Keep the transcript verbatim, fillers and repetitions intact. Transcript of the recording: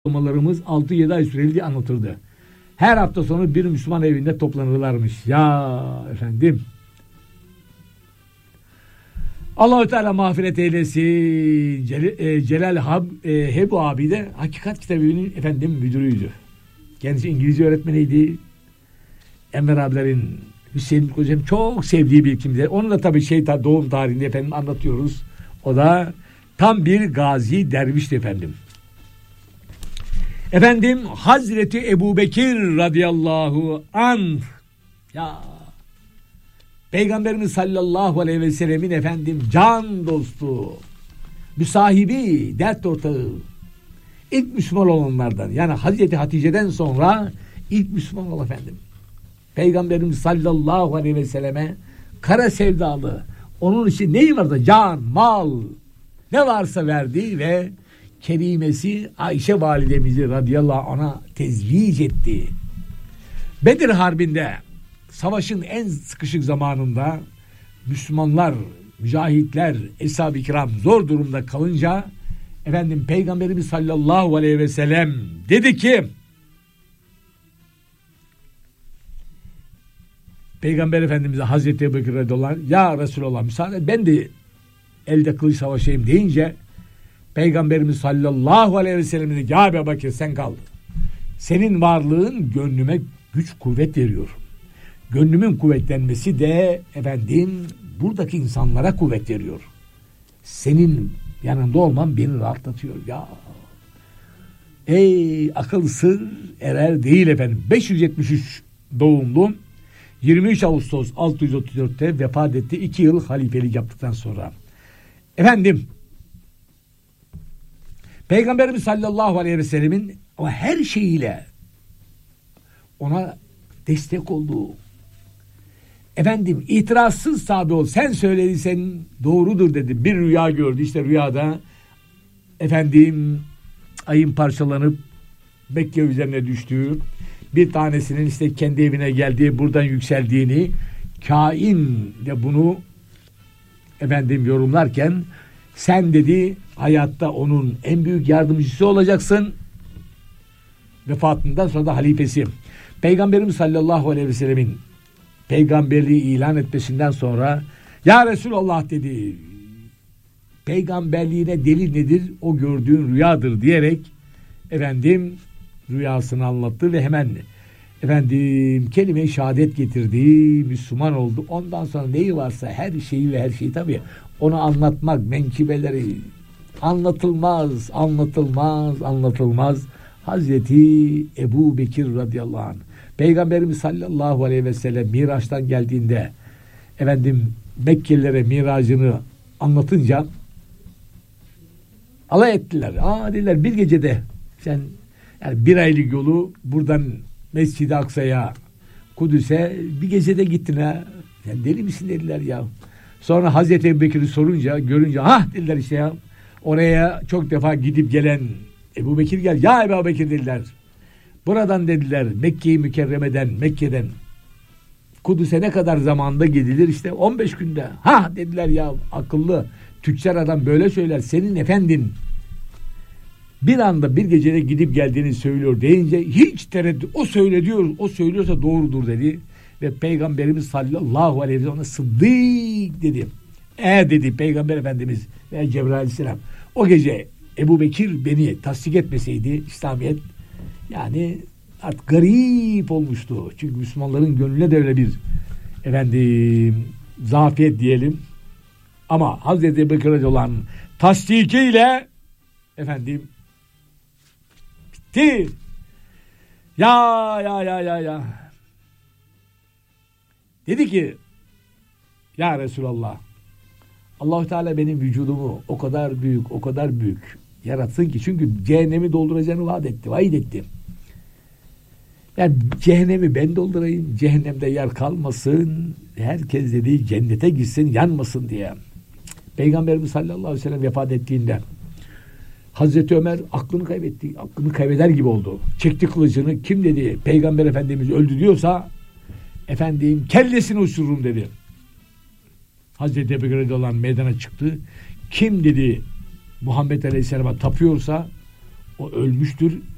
olmalarımız altı yedi ay süreli anlatırdı. Her hafta sonu bir Müslüman evinde toplanırlarmış. Ya efendim. Allah-u Teala mağfiret eylesin. Celal, e, Celal Hab, e, Hebu abi de Hakikat Kitabı'nın efendim müdürüydü. Kendisi İngilizce öğretmeniydi. Enver abilerin, Hüseyin Hocam çok sevdiği bir kimdi. Onu da tabii şey doğum tarihinde efendim anlatıyoruz. O da tam bir gazi dervişti efendim. Efendim Hazreti Ebubekir radıyallahu anh, ya Peygamberimiz sallallahu aleyhi ve sellemin efendim can dostu, müsahibi, dert ortağı, ilk Müslüman olanlardan, yani Hazreti Hatice'den sonra ilk Müslüman ol efendim. Peygamberimiz sallallahu aleyhi ve selleme kara sevdalı, onun için neyi vardı? Can, mal, ne varsa verdi ve kerimesi Ayşe validemizi radıyallahu anh'a tezvic etti. Bedir Harbi'nde, savaşın en sıkışık zamanında Müslümanlar, mücahitler, eshab-ı kiram zor durumda kalınca efendim Peygamberimiz sallallahu aleyhi ve sellem dedi ki, Peygamber Efendimiz'e Hazreti Ebubekir radıyallahu anh, ya Resulallah müsaade, ben de elde kılıç savaşayım deyince Peygamberimiz sallallahu aleyhi ve sellem dedi, ya Ebubekir sen kal. Senin varlığın gönlüme güç kuvvet veriyor. Gönlümün kuvvetlenmesi de efendim buradaki insanlara kuvvet veriyor. Senin yanında olman beni rahatlatıyor. Ya ey akıl sır erer değil efendim. beş yüz yetmiş üç doğumlu, yirmi üç Ağustos altı yüz otuz dörtte vefat etti. iki yıl halifelik yaptıktan sonra. Efendim Peygamberimiz sallallahu aleyhi ve sellemin o her şeyiyle ona destek olduğu, efendim itirazsız tabi ol, sen söylediysen doğrudur dedi. Bir rüya gördü, işte rüyada efendim ayın parçalanıp Mekke üzerine düştüğü, bir tanesinin işte kendi evine geldiği, buradan yükseldiğini, kain de bunu efendim yorumlarken, sen dedi hayatta onun en büyük yardımcısı olacaksın, vefatından sonra da halifesi. Peygamberimiz sallallahu aleyhi ve sellemin peygamberliği ilan etmesinden sonra, ya Resulallah dedi, peygamberliğine delil nedir? O gördüğün rüyadır diyerek efendim rüyasını anlattı ve hemen efendim kelime-i şehadet getirdi, Müslüman oldu. Ondan sonra neyi varsa her şeyi ve her şeyi tabii onu anlatmak, menkıbeleri anlatılmaz, anlatılmaz, anlatılmaz. Hazreti Ebubekir radıyallahu anh, Peygamberimiz sallallahu aleyhi ve sellem Miraç'tan geldiğinde efendim Mekkelilere miracını anlatınca alay ettiler. Aa dediler, bir gecede sen yani bir aylık yolu buradan Mescid-i Aksa'ya, Kudüs'e bir gecede gittin ha. Sen deli misin dediler ya. Sonra Hazreti Ebubekir'i sorunca, görünce ha dediler işte ya. Oraya çok defa gidip gelen Ebubekir gel. Ya Ebubekir dediler. Buradan dediler Mekke-i Mükerreme'den, Mekke'den Kudüs'e ne kadar zamanda gidilir? İşte on beş günde. Ha dediler ya, akıllı tüccar adam böyle söyler. Senin efendin bir anda bir gecede gidip geldiğini söylüyor deyince hiç tereddüt, o söylüyor, o söylüyorsa doğrudur dedi ve Peygamberimiz sallallahu aleyhi ve sellem ona Sıddık dedi. E dedi Peygamber Efendimiz ve Cebrail aleyhisselam, o gece Ebubekir beni tasdik etmeseydi İslamiyet, yani artık garip olmuştu. Çünkü Müslümanların gönlüne de öyle bir efendim zafiyet diyelim. Ama Hazreti Ebubekir olan tasdikiyle efendim bitti. Ya ya ya ya ya. Dedi ki, ya Resulallah, Allah-u Teala benim vücudumu o kadar büyük, o kadar büyük yaratsın ki, çünkü cehennemi dolduracağını vaat etti, vaid etti. Yani cehennemi ben doldurayım, cehennemde yer kalmasın, herkes dedi cennete gitsin, yanmasın diye. Peygamberimiz sallallahu aleyhi ve sellem vefat ettiğinde Hazreti Ömer aklını kaybetti, aklını kaybeder gibi oldu. Çekti kılıcını, kim dedi Peygamber Efendimiz öldü diyorsa efendim kellesini uçururum dedi. Hazreti Ebubekir radıyallahu anh meydana çıktı. Kim dedi Muhammed Aleyhisselam'a tapıyorsa o ölmüştür.